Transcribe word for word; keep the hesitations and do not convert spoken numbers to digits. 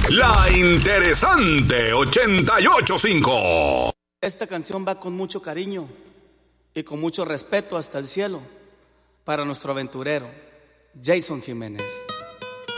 La Interesante ochenta y ocho punto cinco. Esta canción va con mucho cariño y con mucho respeto hasta el cielo para nuestro aventurero, Jason Jiménez.